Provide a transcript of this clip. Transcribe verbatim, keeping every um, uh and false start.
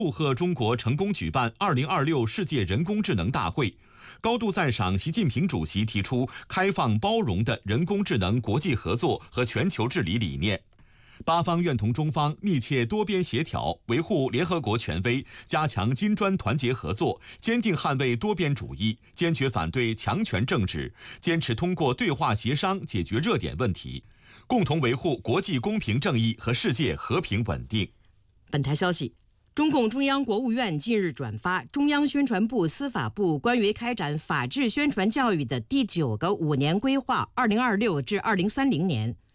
祝贺中国成功举办二零二六世界人工智能大会，高度赞赏习近平主席提出开放包容的人工智能国际合作和全球治理理念。八方愿同中方密切多边协调，维护联合国权威，加强金砖团结合作，坚定捍卫多边主义，坚决反对强权政治，坚持通过对话协商解决热点问题，共同维护国际公平正义和世界和平稳定。 本台消息，中共中央国务院近日转发中央宣传部、司法部关于开展法治宣传教育的第九个五年规划（二零二六至二零三零年）。